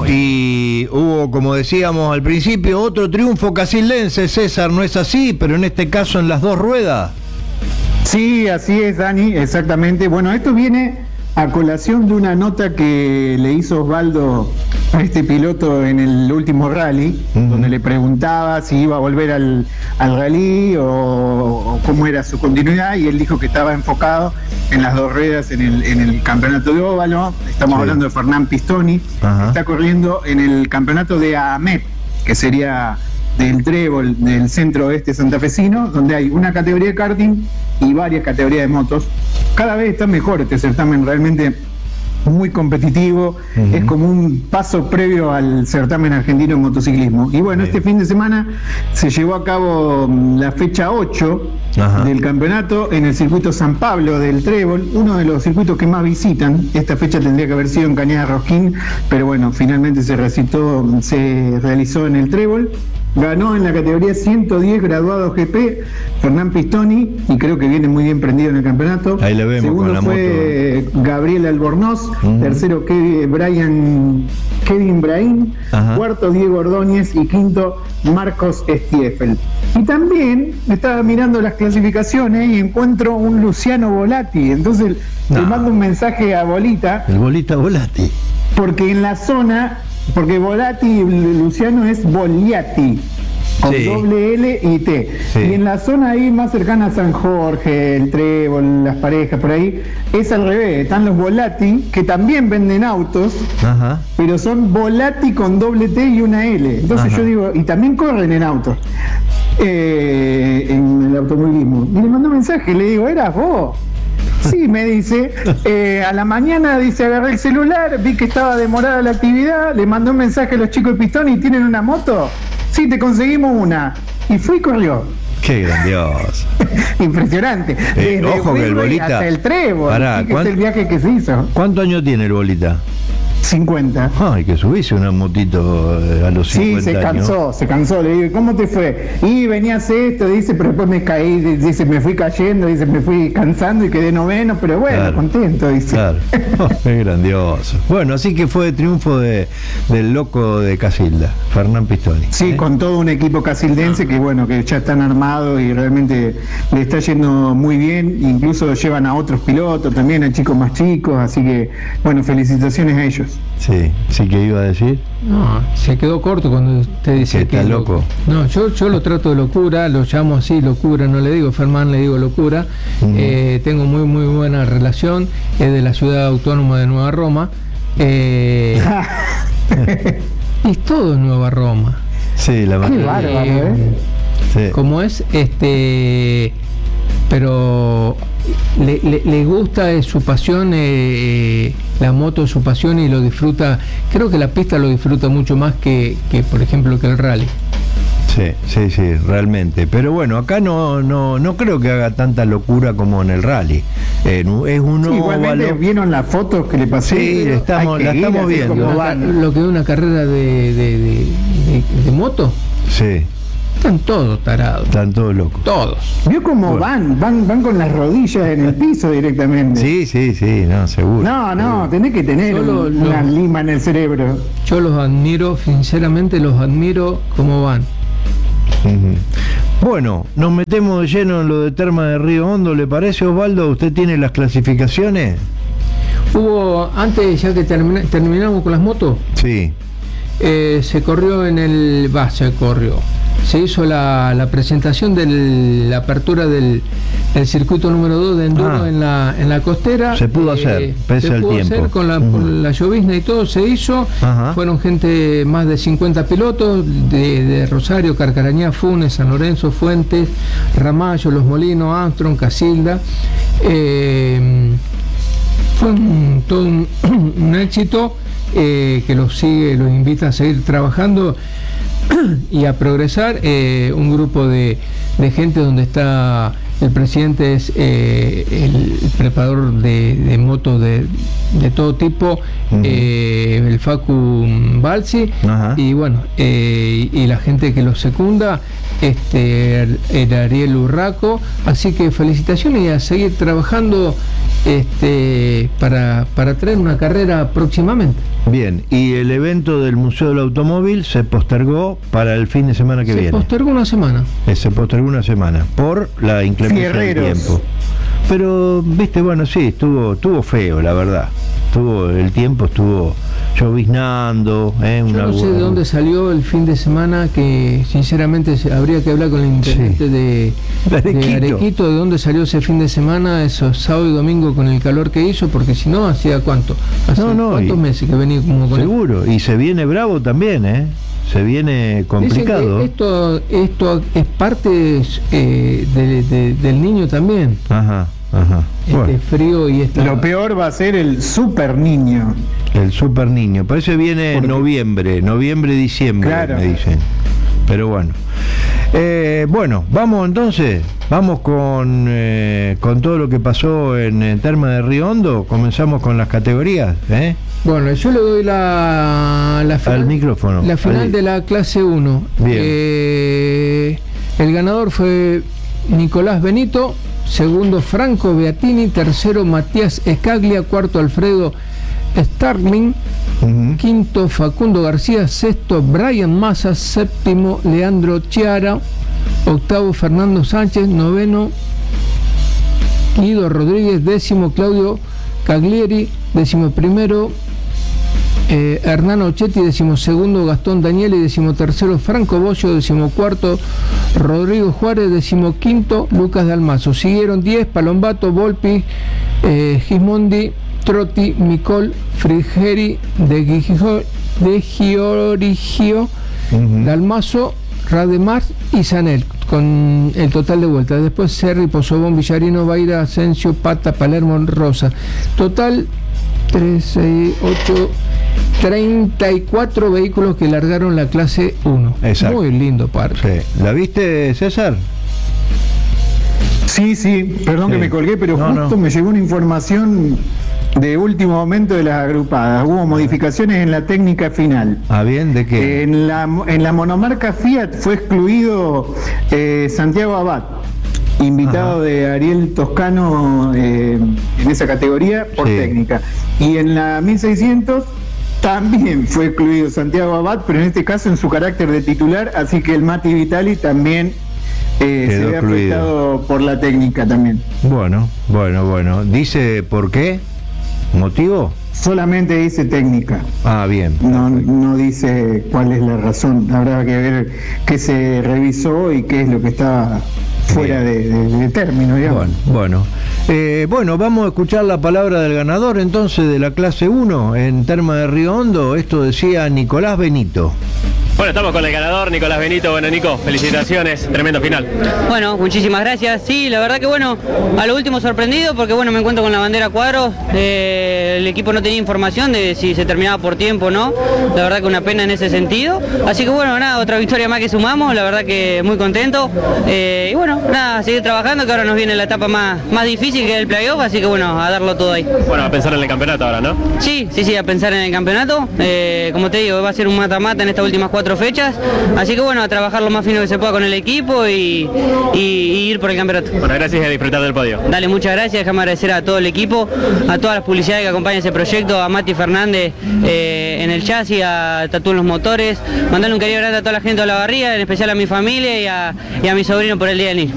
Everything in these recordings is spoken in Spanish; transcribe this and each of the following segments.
Y hubo, como decíamos al principio, otro triunfo casildense, César, ¿no es así? Pero en este caso en las dos ruedas. Sí, así es, Dani, exactamente. Bueno, esto viene a colación de una nota que le hizo Osvaldo a este piloto en el último rally, donde le preguntaba si iba a volver al rally o cómo era su continuidad, y él dijo que estaba enfocado en las dos ruedas en el campeonato de óvalo. Estamos hablando de Fernán Pistoni. Está corriendo en el campeonato de AMET, que sería del Trébol, del centro oeste santafesino, donde hay una categoría de karting y varias categorías de motos. Cada vez está mejor este certamen, realmente muy competitivo, es como un paso previo al certamen argentino en motociclismo. Y bueno, este fin de semana se llevó a cabo la fecha 8 del campeonato en el circuito San Pablo del Trébol, uno de los circuitos que más visitan. Esta fecha tendría que haber sido en Cañada Rosquín, pero bueno, finalmente se realizó en el Trébol. Ganó en la categoría 110 graduado GP Fernán Pistoni, y creo que viene muy bien prendido en el campeonato. Ahí le vemos. Segundo con la fue moto. Gabriel Albornoz. Tercero Kevin Brahim. Cuarto Diego Ordóñez y quinto Marcos Stiefel. Y también estaba mirando las clasificaciones y encuentro un Luciano Volati. Entonces le mando un mensaje a Bolita. El Bolita Volati. Porque en la zona, porque Volati, Luciano es Voliati, con doble L y T. Y en la zona ahí más cercana a San Jorge, el Trébol, las parejas por ahí, es al revés. Están los Volati, que también venden autos, pero son Volati con doble T y una L. Entonces yo digo, y también corren en autos, en el automovilismo. Y le mando un mensaje, le digo, ¿eras vos? Sí, me dice, a la mañana, dice, agarré el celular, vi que estaba demorada la actividad, le mandé un mensaje a los chicos de Pistoni, ¿tienen una moto? Sí, te conseguimos una. Y fui y corrió. Qué grandioso. Impresionante. Desde ojo que el Bolita, hasta el Trébol, que es el viaje que se hizo. ¿Cuántos años tiene el Bolita? 50. Ay, que subiste una motito a los 50 años. Se cansó, le digo, ¿cómo te fue? Y venías esto, dice, pero después me caí, dice, me fui cayendo, dice, me fui cansando y quedé noveno, pero bueno, contento, dice. Claro, es grandioso. Bueno, así que fue triunfo del loco de Casilda, Fernán Pistoni. Sí, con todo un equipo casildense que bueno, que ya están armados y realmente le está yendo muy bien, incluso llevan a otros pilotos también, a chicos más chicos, así que bueno, felicitaciones a ellos. Sí, ¿qué iba a decir? No, se quedó corto cuando usted dice que está loco. No, yo lo trato de locura, lo llamo así, locura, no le digo Fermán, le digo locura. Tengo muy buena relación, es de la ciudad autónoma de Nueva Roma. Es todo Nueva Roma. Sí, la verdad. Qué bárbaro, Como es, pero le gusta, su pasión, la moto es su pasión y lo disfruta. Creo que la pista lo disfruta mucho más que por ejemplo, que el rally. Sí, realmente. Pero bueno, acá no creo que haga tanta locura como en el rally. Es uno. Igualmente vieron las fotos que le pasé. Sí, la estamos viendo. Lo que es una carrera de moto. Sí. Están todos tarados. Están todos locos. Todos. Vio cómo van con las rodillas en el piso directamente. Sí, no, seguro. No, tenés que tener una lima en el cerebro. Yo los admiro, sinceramente los admiro cómo van. Bueno, nos metemos de lleno en lo de Terma de Río Hondo, ¿le parece, Osvaldo? ¿Usted tiene las clasificaciones? Hubo, antes ya que terminamos con las motos, sí, se corrió se hizo la presentación de la apertura del circuito número 2 de enduro en la costera. Se pudo hacer, pese al tiempo. Hacer con la llovizna y todo, se hizo. Fueron gente, más de 50 pilotos de Rosario, Carcarañá, Funes, San Lorenzo, Fuentes, Ramallo, Los Molinos, Armstrong, Casilda. Fue todo un éxito que los invita a seguir trabajando y a progresar. Un grupo de gente donde está el presidente es el preparador de motos de todo tipo, el Facu Balsi, y bueno, y la gente que lo secunda, el Ariel Urraco, así que felicitaciones y a seguir trabajando para traer una carrera próximamente. Bien, y el evento del Museo del Automóvil se postergó para el fin de semana que viene. Se postergó una semana. Se postergó una semana por la inclemencia del tiempo. Pero, viste, bueno, sí, estuvo feo, la verdad. El tiempo estuvo lloviznando. Yo no sé de dónde salió el fin de semana, que sinceramente habría que hablar con el intendente de Arequito, de dónde salió ese fin de semana, esos sábado y domingo con el calor que hizo, porque si no, ¿hacía cuánto? ¿Cuántos meses que venía como con seguro, y se viene bravo también, se viene complicado. Esto es parte del niño también. Ajá. Frío y lo peor va a ser el super niño. El super niño, parece viene en noviembre, diciembre, claro. Me dicen. Pero bueno. Bueno, vamos con todo lo que pasó en Termas de Río Hondo. Comenzamos con las categorías, Bueno, yo le doy la final, al micrófono. La final de la clase 1. Bien. El ganador fue Nicolás Benito, segundo Franco Beatini, tercero Matías Escaglia, cuarto Alfredo Starling, quinto Facundo García, sexto Brian Massa, séptimo Leandro Chiara, octavo Fernando Sánchez, noveno Guido Rodríguez, décimo Claudio Caglieri, décimo primero Hernán Ochetti, decimosegundo Gastón Danieli, decimotercero Franco Bollo, decimocuarto Rodrigo Juárez, decimoquinto Lucas Dalmazo. Siguieron 10, Palombato, Volpi, Gismondi, Trotti, Micol, Frigeri, de Giorgio, Dalmazo, Rademar y Sanel, con el total de vueltas. Después Serri, Pozobón, Villarino, Baira, Asensio, Pata, Palermo, Rosa. Total 3, 6, 8, 34 vehículos que largaron la clase 1. Exacto. Muy lindo parque. Sí. ¿La viste, César? Sí, perdón que me colgué, pero justo me llegó una información de último momento de las agrupadas. Hubo modificaciones en la técnica final. Bien, ¿de qué? En la monomarca Fiat fue excluido Santiago Abad, invitado de Ariel Toscano en esa categoría por técnica. Y en la 1600 también fue excluido Santiago Abad, pero en este caso en su carácter de titular, así que el Mati Vitali también se ve afectado por la técnica también. Bueno. ¿Dice por qué? ¿Motivo? Solamente dice técnica. Bien. No dice cuál es la razón. Habrá que ver qué se revisó y qué es lo que estaba fuera de término, digamos. Bueno, vamos a escuchar la palabra del ganador entonces de la clase 1 en Termas de Río Hondo. Esto decía Nicolás Benito. Bueno, estamos con el ganador, Nicolás Benito. Bueno, Nico, felicitaciones, tremendo final. Bueno, muchísimas gracias. Sí, la verdad que bueno, a lo último sorprendido porque bueno, me encuentro con la bandera cuadros. El equipo no tenía información de si se terminaba por tiempo o no. La verdad que una pena en ese sentido. Así que bueno, nada, otra victoria más que sumamos. La verdad que muy contento. Y bueno, nada, seguir trabajando, que ahora nos viene la etapa más difícil que es el playoff. Así que bueno, a darlo todo ahí. Bueno, a pensar en el campeonato ahora, ¿no? Sí, a pensar en el campeonato. Como te digo, va a ser un mata-mata en estas últimas 4 fechas, así que bueno, a trabajar lo más fino que se pueda con el equipo y ir por el campeonato. Bueno, gracias y a disfrutar del podio. Dale, muchas gracias, déjame agradecer a todo el equipo, a todas las publicidades que acompañan ese proyecto, a Mati Fernández en el chasis, a Tatú en los motores, mandarle un cariño grande a toda la gente de la barriga, en especial a mi familia y a mi sobrino por el Día del Niño.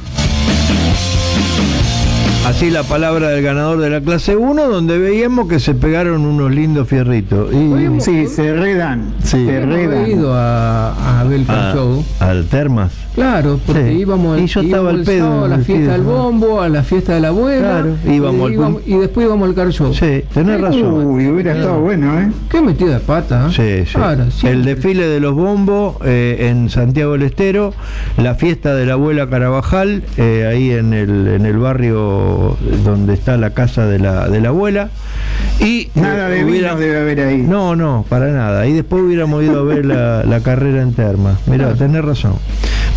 Así la palabra del ganador de la clase 1, donde veíamos que se pegaron unos lindos fierritos. Sí, se redan. Hemos ido a ver el show. ¿Al Termas? Claro, porque íbamos al pedo a la fiesta del bombo, a la fiesta de la abuela, y después íbamos al car show. Sí, tenés razón. Hubiera estado bueno, ¿eh? Qué metida de pata. Sí. Claro, el desfile de los bombos en Santiago del Estero, la fiesta de la abuela Carabajal, ahí en el barrio donde está la casa de la abuela. Y nada de vino debe haber ahí. No, para nada. Y después hubiéramos ido a ver la carrera en Termas. Mirá, tenés razón.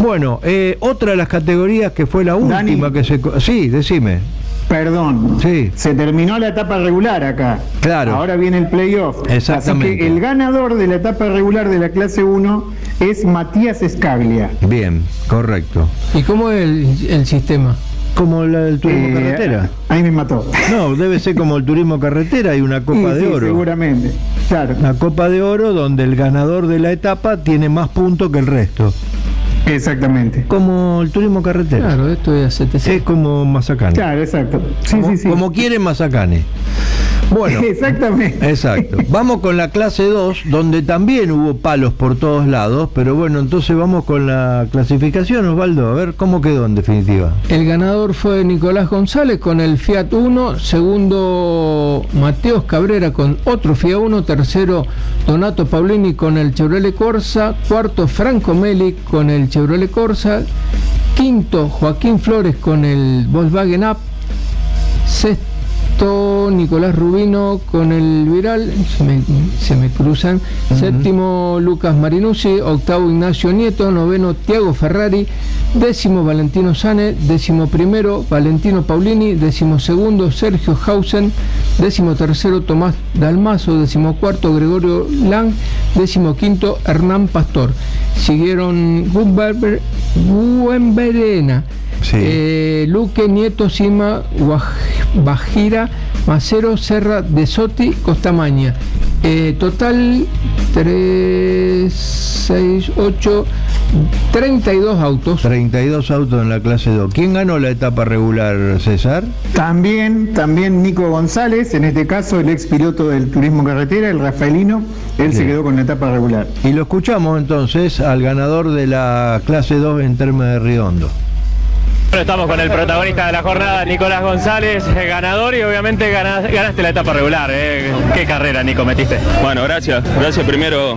Bueno, otra de las categorías que fue la última Dani, que se... Sí, decime. Perdón, Sí. Se terminó la etapa regular acá. Claro. Ahora viene el playoff. Exactamente. Así que el ganador de la etapa regular de la clase 1 es Matías Escaglia. Bien, correcto. ¿Y cómo es el sistema? Como el turismo carretera. Ahí me mató. No, debe ser como el turismo carretera, hay una copa de Sí, oro. seguramente. Claro. Una copa de oro donde el ganador de la etapa tiene más puntos que el resto. Exactamente. Como el turismo carretera. Claro, esto es ACTC. Es como Mazacane. Claro, exacto. Sí, como, sí. como quieren Mazacane. Bueno, Exactamente. exacto. Vamos con la clase 2, donde también hubo palos por todos lados, pero bueno, entonces vamos con la clasificación, Osvaldo, a ver cómo quedó en definitiva. El ganador fue Nicolás González con el Fiat 1, segundo Mateos Cabrera con otro Fiat 1, tercero Donato Paulini con el Chevrolet Corsa, cuarto Franco Meli con el Chevrolet Corsa, quinto Joaquín Flores con el Volkswagen Up, sexto Nicolás Rubino con el Viral, se me cruzan, séptimo Lucas Marinucci, octavo Ignacio Nieto, noveno Tiago Ferrari, décimo Valentino Sane, décimo primero Valentino Paulini, décimo segundo Sergio Hausen, décimo tercero Tomás Dalmazo, décimo cuarto Gregorio Lang, décimo quinto Hernán Pastor. Siguieron Guenverena, Sí. Luque, Nieto, Sima, Bajira, Macero, Serra, De Sotti, Costamaña. Total 3, 6, 8, 32 autos. 32 autos en la clase 2. ¿Quién ganó la etapa regular, César? También Nico González, en este caso el ex piloto del turismo carretera, el rafaelino, él se Bien. quedó con la etapa regular. Y lo escuchamos entonces al ganador de la clase 2 en Termas de Riondo. Bueno, estamos con el protagonista de la jornada, Nicolás González, ganador, y obviamente ganaste la etapa regular. ¿Qué carrera, Nico, metiste? Bueno, gracias primero.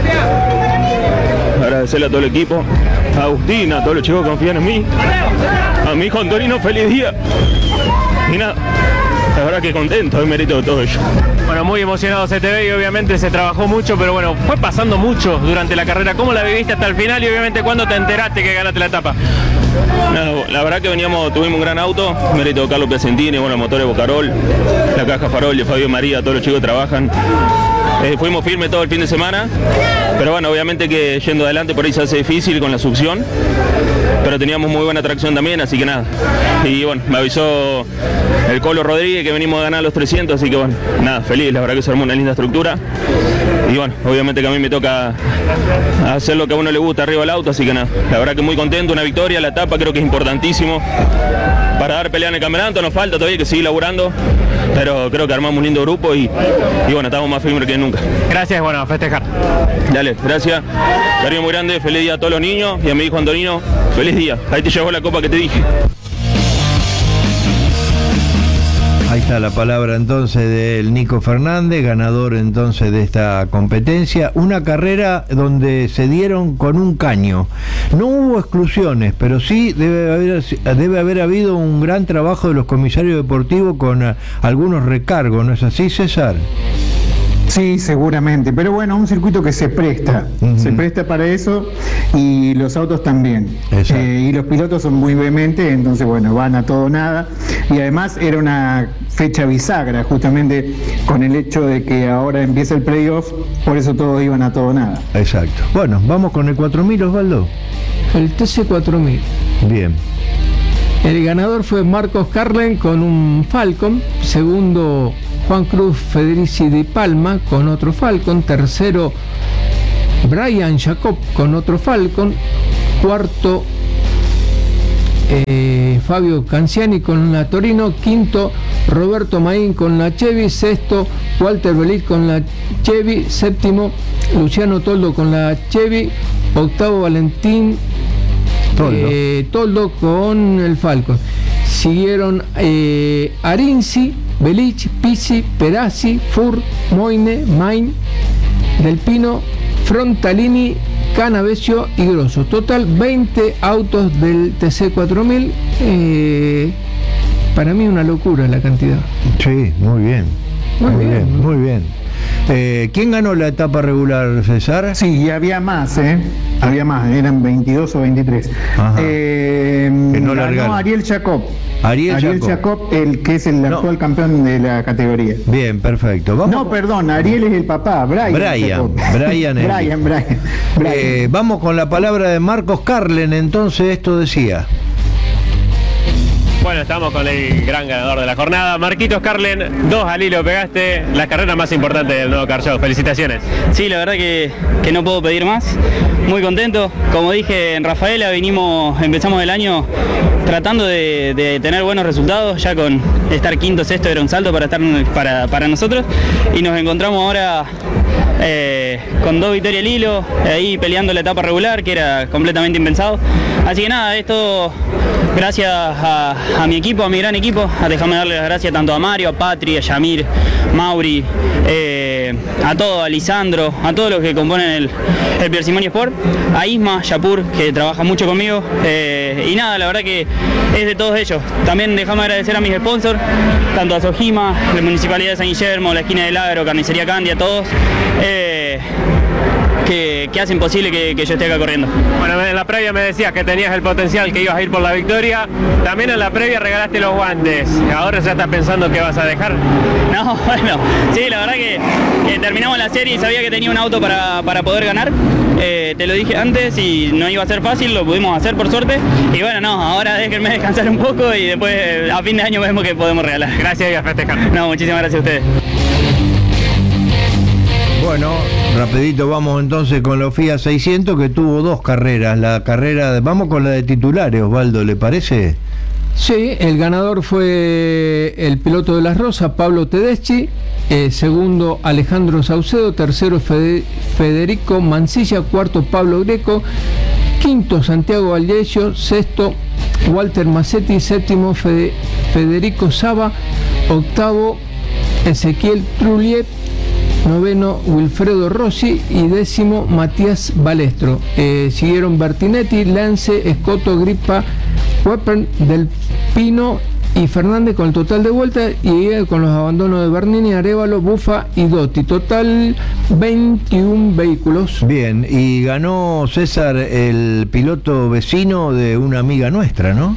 Agradecerle a todo el equipo, a Agustín, a todos los chicos que confían en mí, a mi hijo Antonino, feliz día. Y nada, la verdad que contento, es mérito de todo ello. Bueno, muy emocionado se te ve y obviamente se trabajó mucho, pero bueno, fue pasando mucho durante la carrera. ¿Cómo la viviste hasta el final y obviamente cuándo te enteraste que ganaste la etapa? No, la verdad que tuvimos un gran auto, mérito de Carlos Piacentini, bueno, el motor de Bocarol, la caja Farol de Fabio María, todos los chicos que trabajan. Fuimos firmes todo el fin de semana, pero bueno, obviamente que yendo adelante por ahí se hace difícil con la succión, pero teníamos muy buena tracción también, así que nada. Y bueno, me avisó el Colo Rodríguez que venimos a ganar los 300, así que bueno, nada, feliz, la verdad que se armó una linda estructura. Y bueno, obviamente que a mí me toca hacer lo que a uno le gusta arriba del auto, así que nada, la verdad que muy contento, una victoria, la etapa creo que es importantísimo para dar pelea en el campeonato, nos falta todavía que seguir laburando, pero creo que armamos un lindo grupo y bueno, estamos más firmes que nunca. Gracias, bueno, a festejar. Dale, gracias, cariño muy grande, feliz día a todos los niños y a mi hijo Antonino, feliz día, ahí te llevó la copa que te dije. Ahí está la palabra entonces del Nico Fernández, ganador entonces de esta competencia. Una carrera donde se dieron con un caño. No hubo exclusiones, pero sí debe haber habido un gran trabajo de los comisarios deportivos con algunos recargos, ¿no es así, César? Sí, seguramente, pero bueno, un circuito que se presta para eso y los autos también. Y los pilotos son muy vehementes, entonces bueno, van a todo o nada. Y además era una fecha bisagra, justamente con el hecho de que ahora empieza el playoff, por eso todos iban a todo o nada. Exacto. Bueno, vamos con el 4000, Osvaldo. El TC4000. Bien. El ganador fue Marcos Carlen con un Falcon, segundo Juan Cruz Federici de Palma con otro Falcon, tercero Brian Jacob con otro Falcon, cuarto Fabio Canciani con la Torino, quinto Roberto Maín con la Chevy, sexto Walter Belit con la Chevy, séptimo Luciano Toldo con la Chevy, octavo Valentín Toldo con el Falcon. Siguieron Arinzi, Belich, Pizzi, Perazzi, Fur, Moine, Main, Del Pino, Frontalini, Canavesio y Grosso. Total 20 autos del TC4000. Para mí una locura la cantidad. Sí, muy bien. Muy bien. ¿Quién ganó la etapa regular, César? Sí, y había más, había más, eran 22 o 23. no ganó Ariel Jacob. Ariel Jacob, el que es el actual campeón de la categoría. Bien, perfecto. Perdón, Ariel es el papá, Brian. Vamos con la palabra de Marcos Carlen, entonces esto decía. Bueno, estamos con el gran ganador de la jornada, Marquitos Carlen, 2 al hilo pegaste, la carrera más importante del nuevo Car Show. Felicitaciones. Sí, la verdad que no puedo pedir más, muy contento. Como dije en Rafaela, empezamos el año tratando de tener buenos resultados, ya con estar quinto, sexto era un salto para nosotros, y nos encontramos ahora con 2 victorias al hilo, ahí peleando la etapa regular, que era completamente impensado. Así que nada, esto gracias a mi equipo, a mi gran equipo. Déjame darle las gracias tanto a Mario, a Patri, a Yamir, Mauri, a todos, a Lisandro, a todos los que componen el Piersimoni Sport, a Isma, Yapur, que trabaja mucho conmigo, y nada, la verdad que es de todos ellos. También déjame agradecer a mis sponsors, tanto a Sojima, la Municipalidad de San Guillermo, la Esquina del Agro, Carnicería Candia, a todos, que hacen posible que yo esté acá corriendo. Bueno, en la previa me decías que tenías el potencial, que ibas a ir por la victoria. También en la previa regalaste los guantes. ¿Ahora ya estás pensando qué vas a dejar? No, bueno, sí, la verdad que terminamos la serie y sabía que tenía un auto para poder ganar. Te lo dije antes y no iba a ser fácil, lo pudimos hacer por suerte. Y bueno, no, ahora déjenme descansar un poco y después a fin de año vemos que podemos regalar. Gracias y a festejar. No, muchísimas gracias a ustedes. Bueno, rapidito vamos entonces con la FIA 600, que tuvo 2 carreras. Vamos con la de titulares, Osvaldo, ¿le parece? Sí, el ganador fue el piloto de Las Rosas, Pablo Tedeschi, segundo Alejandro Saucedo, tercero Federico Mancilla, cuarto Pablo Greco, quinto Santiago Valdesio, sexto Walter Massetti, séptimo Federico Saba, octavo Ezequiel Trulliet, noveno Wilfredo Rossi y décimo Matías Balestro. Siguieron Bertinetti, Lance, Escoto, Gripa, Wepper, Del Pino y Fernández con el total de vuelta, y con los abandonos de Bernini, Arévalo, Bufa y Dotti. Total 21 vehículos. Bien, y ganó César, el piloto vecino de una amiga nuestra, ¿no?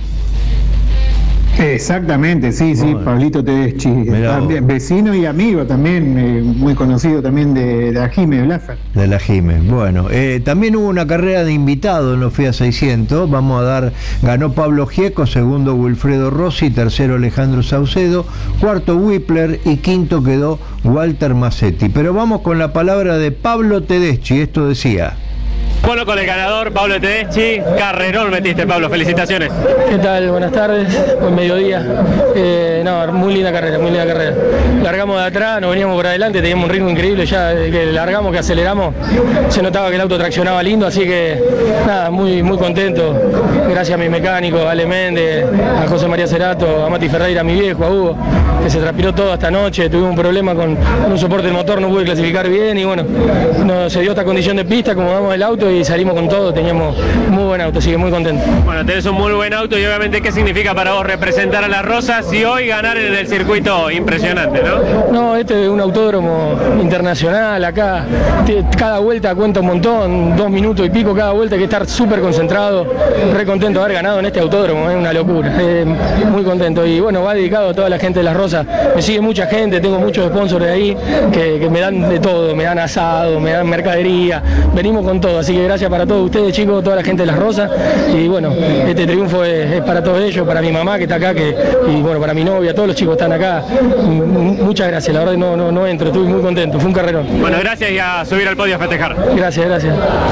Exactamente, sí, Pablito Tedeschi, también, vecino y amigo también, muy conocido también de la Jime Blaffer. De la Jime, bueno, también hubo una carrera de invitado en los FIA 600, ganó Pablo Gieco, segundo Wilfredo Rossi, tercero Alejandro Saucedo, cuarto Whippler y quinto quedó Walter Massetti. Pero vamos con la palabra de Pablo Tedeschi, esto decía. Bueno, con el ganador, Pablo Tedeschi, carrerón metiste, Pablo, felicitaciones. ¿Qué tal? Buenas tardes, buen mediodía. Muy linda carrera. Largamos de atrás, nos veníamos por adelante, teníamos un ritmo increíble, ya de que largamos, que aceleramos, se notaba que el auto traccionaba lindo, así que nada, muy contento. Gracias a mi mecánico, a Ale Méndez, a José María Cerato, a Mati Ferreira, a mi viejo, a Hugo, que se transpiró todo esta noche, tuvimos un problema con un soporte del motor, no pude clasificar bien y bueno, se dio esta condición de pista, acomodamos el auto y salimos con todo, teníamos muy buen auto, así que muy contento. Bueno, tenés un muy buen auto y obviamente ¿qué significa para vos representar a Las Rosas y hoy ganar en el circuito? Impresionante, ¿no? No, este es un autódromo internacional, acá cada vuelta cuenta un montón, 2 minutos y pico cada vuelta, hay que estar súper concentrado, re contento de haber ganado en este autódromo, es una locura, muy contento y bueno, va dedicado a toda la gente de Las Rosas, me sigue mucha gente, tengo muchos sponsors de ahí que me dan de todo, me dan asado, me dan mercadería, venimos con todo, así que gracias para todos ustedes chicos, toda la gente de Las Rosas y bueno, este triunfo es para todos ellos, para mi mamá que está acá y bueno, para mi novia, todos los chicos están acá, muchas gracias, la verdad no entro, estuve muy contento, fue un carrerón. Bueno, gracias y a subir al podio a festejar. Gracias.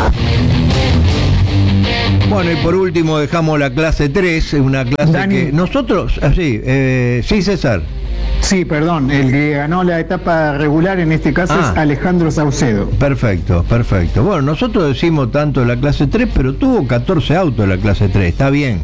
Bueno, y por último dejamos la clase 3, una clase Dani. Que nosotros, sí César. Sí, perdón, el que ganó la etapa regular en este caso es Alejandro Saucedo. Perfecto. Bueno, nosotros decimos tanto la clase 3, pero tuvo 14 autos la clase 3, está bien.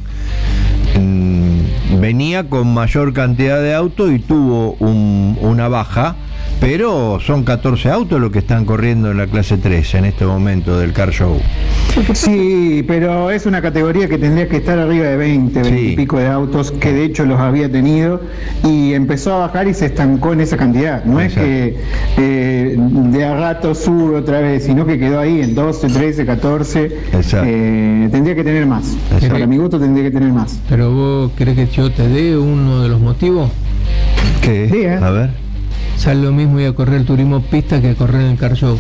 Venía con mayor cantidad de autos y tuvo una baja pero son 14 autos los que están corriendo en la clase 3 en este momento del Car Show. Sí, pero es una categoría que tendría que estar arriba de 20 y pico de autos, que de hecho los había tenido, y empezó a bajar y se estancó en esa cantidad. No Exacto. Es que de a rato sube otra vez, sino que quedó ahí en 12, 13, 14. Tendría que tener más. Para mi gusto tendría que tener más. Pero vos crees que yo te dé uno de los motivos. ¿Qué? Sí, A ver. Sale lo mismo ir a correr el turismo pista que a correr en el Car Show.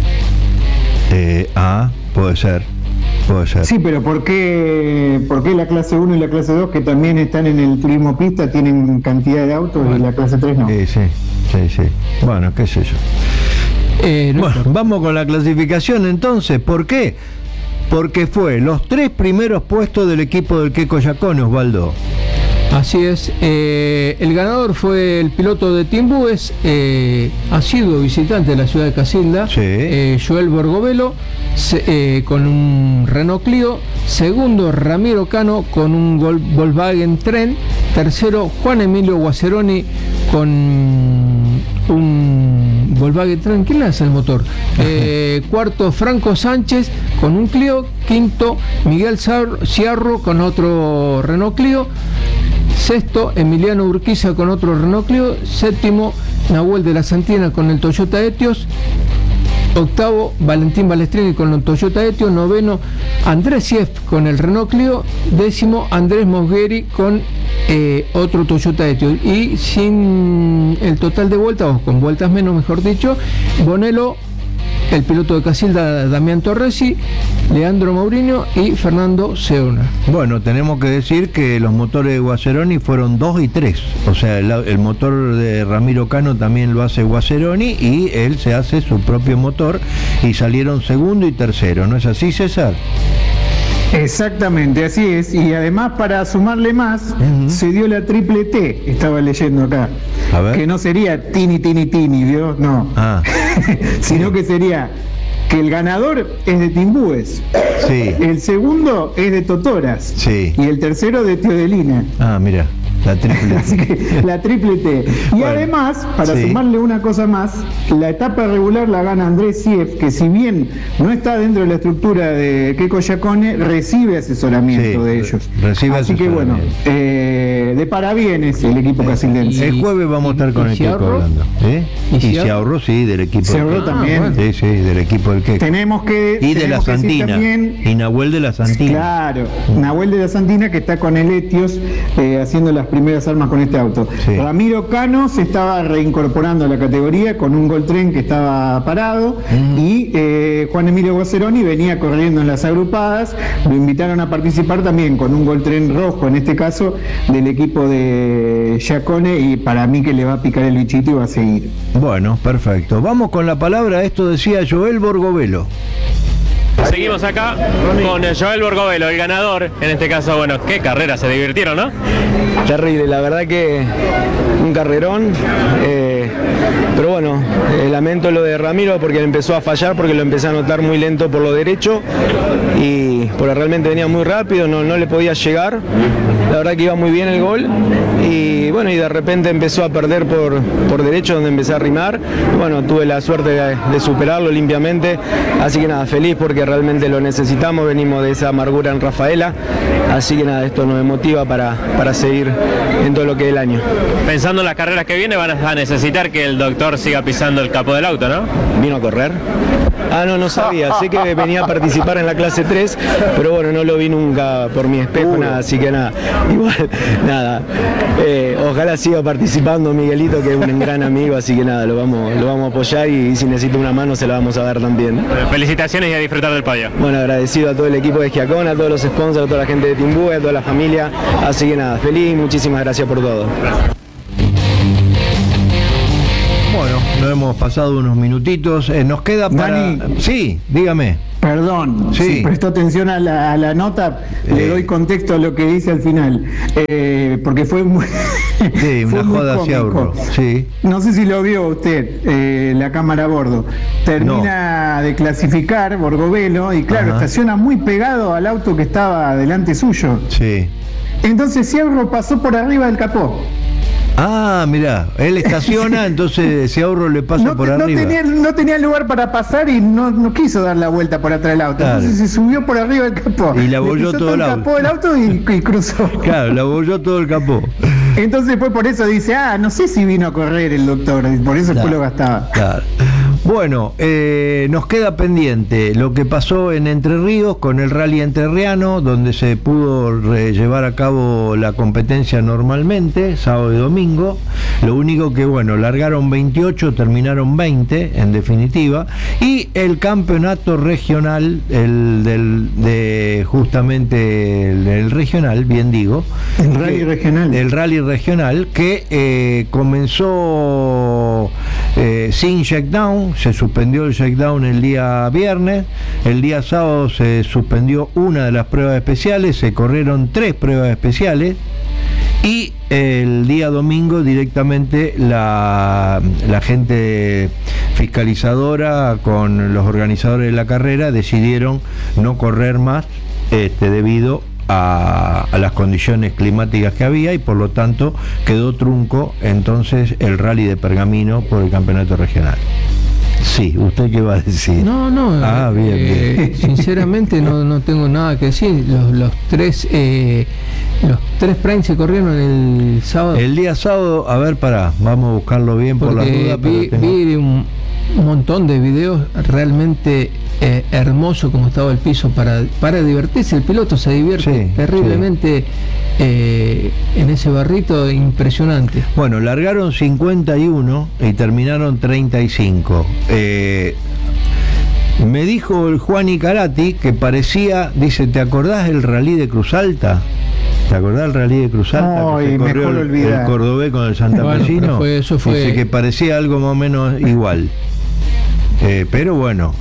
Puede ser. Sí, pero ¿por qué la clase 1 y la clase 2, que también están en el turismo pista, tienen cantidad de autos y la clase 3 no? Sí. Bueno, qué sé yo. Bueno, vamos con la clasificación entonces. ¿Por qué? Porque fue los 3 primeros puestos del equipo del Queco Giacone, Osvaldo. Así es, el ganador fue el piloto de Timbúes, ha sido visitante de la ciudad de Casilda, Joel Borgovelo, con un Renault Clio. Segundo, Ramiro Cano con un Volkswagen Tren. Tercero, Juan Emilio Guaceroni con un Volkswagen Tren. ¿Quién le hace el motor? Cuarto, Franco Sánchez con un Clio. Quinto, Miguel Ciarro con otro Renault Clio. Sexto, Emiliano Urquiza con otro Renault Clio. Séptimo, Nahuel de la Santina con el Toyota Etios. Octavo, Valentín Balestrini con el Toyota Etios. Noveno, Andrés Sief con el Renault Clio. Décimo, Andrés Mosgueri con otro Toyota Etios. Y sin el total de vueltas, o con vueltas menos, mejor dicho, Bonello, el piloto de Casilda, Damián Torresi, Leandro Mourinho y Fernando Seona. Bueno, tenemos que decir que los motores de Guaceroni fueron 2 y 3. O sea, el motor de Ramiro Cano también lo hace Guaceroni y él se hace su propio motor y salieron segundo y tercero. ¿No es así, César? Exactamente, así es. Y además, para sumarle más, se dio la triple T, estaba leyendo acá. A ver. Que no sería Tini, ¿vio? No. Sino que sería que el ganador es de Timbúes. Sí. El segundo es de Totoras. Sí. Y el tercero de Teodelina. Mira. La triple. Así que la triple T. Y bueno, además, para sumarle una cosa más, la etapa regular la gana Andrés Sief, que si bien no está dentro de la estructura de Queco Giacone, recibe asesoramiento de ellos. Así que bueno, de parabienes el equipo casildense. El jueves vamos a estar con el Queco hablando. Y se ahorró, del equipo. Se ahorró también. Bueno. Sí, del equipo del Queco. Tenemos que. Y de la Santina. Y Nahuel de la Santina. Claro, Nahuel de la Santina, que está con el Etios haciendo las primeras armas con este auto. Ramiro Cano se estaba reincorporando a la categoría con un Goltren que estaba parado y Juan Emilio Guaceroni venía corriendo en las agrupadas. Lo invitaron a participar también con un Goltren rojo, en este caso del equipo de Giacone, y para mí que le va a picar el bichito y va a seguir. Bueno, perfecto. Vamos con la palabra. Esto decía Joel Borgovelo. Seguimos acá con Joel Borgovelo, el ganador. En este caso, bueno, qué carrera, se divirtieron, ¿no? Terrible, la verdad que un carrerón. Pero bueno, lamento lo de Ramiro porque empezó a fallar, porque lo empecé a notar muy lento por lo derecho y porque realmente venía muy rápido, no le podía llegar. La verdad que iba muy bien el gol y bueno, y de repente empezó a perder por derecho, donde empecé a rimar. Bueno, tuve la suerte de superarlo limpiamente, así que nada, feliz porque realmente lo necesitamos, venimos de esa amargura en Rafaela, así que nada, esto nos motiva para seguir en todo lo que es el año. Pensando en las carreras que vienen, van a necesitar que el doctor siga pisando el capó del auto, ¿no? ¿Vino a correr? No sabía, sé que venía a participar en la clase 3, pero bueno, no lo vi nunca por mi espejo, nada, así que nada, igual, nada, ojalá siga participando Miguelito, que es un gran amigo, así que nada, lo vamos a apoyar y si necesita una mano se la vamos a dar también. Felicitaciones y a disfrutar del podio. Bueno, agradecido a todo el equipo de Giacone, a todos los sponsors, a toda la gente de Timbúes, a toda la familia, así que nada, feliz y muchísimas gracias por todo. Bueno, nos hemos pasado unos minutitos, nos queda para... Dani, sí, dígame. Perdón, si prestó atención a la nota, le doy contexto a lo que dice al final, porque fue muy... Sí, una joda hacia ahorro. Sí. No sé si lo vio usted, la cámara a bordo. Termina de clasificar Borgovelo y claro, estaciona muy pegado al auto que estaba delante suyo. Sí. Entonces Ciarro pasó por arriba del capó. Ah, mirá, él estaciona, entonces ese ahorro le pasa por arriba. No tenía lugar para pasar y no quiso dar la vuelta por atrás del auto. Claro. Entonces se subió por arriba del capó. Y la abolló todo el capó del auto y cruzó. Claro, la abolló todo el capó. Entonces fue por eso dice, no sé si vino a correr el doctor, por eso después lo gastaba. Claro. Bueno, nos queda pendiente lo que pasó en Entre Ríos con el Rally Entrerriano, donde se pudo llevar a cabo la competencia normalmente, sábado y domingo. Lo único que, bueno, largaron 28, terminaron 20, en definitiva. Y el campeonato regional, justamente el regional, bien digo. El Rally Regional. El Rally Regional, que comenzó sin checkdown. Se suspendió el checkdown el día viernes, el día sábado se suspendió una de las pruebas especiales, se corrieron 3 pruebas especiales y el día domingo directamente la gente fiscalizadora con los organizadores de la carrera decidieron no correr más debido a las condiciones climáticas que había y por lo tanto quedó trunco entonces el Rally de Pergamino por el campeonato regional. Sí, ¿usted qué va a decir? No, bien. Sinceramente no tengo nada que decir. Los tres primes se corrieron el sábado. El día sábado, a ver, vamos a buscarlo bien por la duda. Vi un montón de videos realmente hermoso como estaba el piso para divertirse. El piloto se divierte terriblemente en ese barrito, impresionante. Bueno, largaron 51 y terminaron 35. Me dijo el Juan Icarati que parecía, dice, ¿te acordás del rally de Cruz Alta? ¿Te acordás del rally de Cruz Alta? No, y mejor olvidar. El cordobés con el santafesino. Eso fue. Dice que parecía algo más o menos igual. Pero bueno,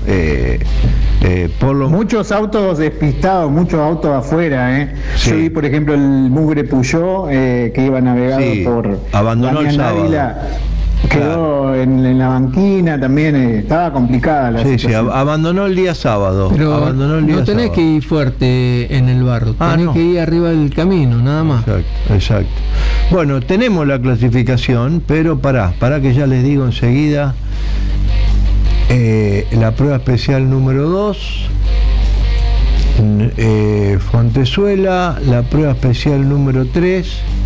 muchos autos despistados, muchos autos afuera. Sí. Yo vi, por ejemplo, el mugre Peugeot que iba navegado por abandonó el sábado. Ávila, quedó en la banquina también, estaba complicada la situación. Sí, abandonó el día sábado. Pero no tenés que ir fuerte en el barro, tenés que ir arriba del camino, nada más. Exacto. Bueno, tenemos la clasificación, pero pará que ya les digo enseguida. La prueba especial número 2, Fontezuela, la prueba especial número 3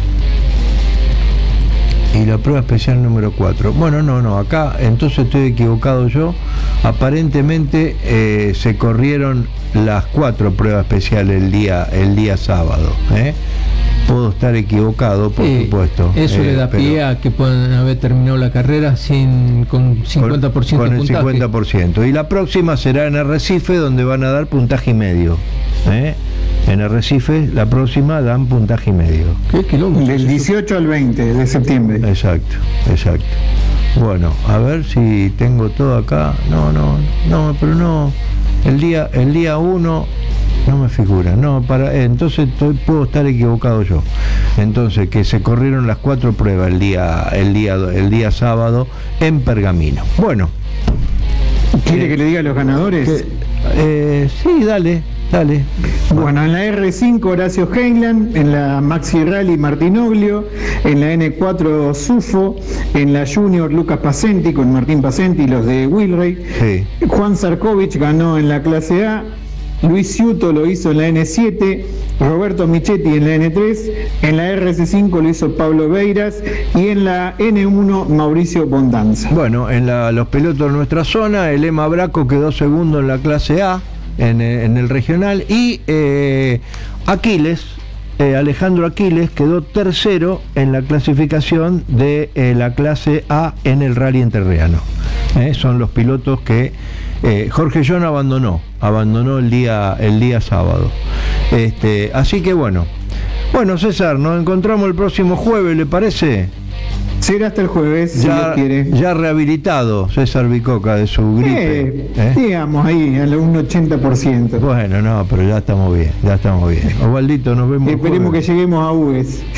y la prueba especial número 4. Bueno, no, acá entonces estoy equivocado yo. Aparentemente se corrieron las 4 pruebas especiales el día sábado. Puedo estar equivocado, por supuesto. Eso le da pie a que puedan haber terminado la carrera con 50% con de el puntaje. 50%. Y la próxima será en Arrecife, donde van a dar puntaje y medio. En Arrecife, la próxima dan puntaje y medio. ¿Qué kilómetros? Del 18 al 20 de septiembre. Exacto. Bueno, a ver si tengo todo acá. No, pero no. El día 1 no me figura. Entonces puedo estar equivocado yo. Entonces, que se corrieron las 4 pruebas el día sábado en Pergamino. Bueno. ¿Quiere que le diga a los ganadores? Sí, dale. Bueno, en la R5 Horacio Heinlein, en la Maxi Rally Martinoglio, en la N4 Sufo, en la Junior Lucas Pacenti con Martín Pacenti, los de Wilray. Sí. Juan Sarkovich ganó en la clase A, Luis Ciuto lo hizo en la N7, Roberto Michetti en la N3, en la RC5 lo hizo Pablo Beiras y en la N1 Mauricio Bondanza. Bueno, en los pilotos de nuestra zona, el Ema Braco quedó segundo en la clase A, en el regional, y Alejandro Aquiles quedó tercero en la clasificación de la clase A en el Rally Entrerriano. Son los pilotos que Jorge John abandonó el día sábado. Así que bueno, César, nos encontramos el próximo jueves, ¿le parece? Será hasta el jueves, si Dios quiere. Ya rehabilitado César Bicoca de su gripe. Digamos ahí, a un 80%. Bueno, pero ya estamos bien. Osvaldito, nos vemos. Esperemos que lleguemos a UES.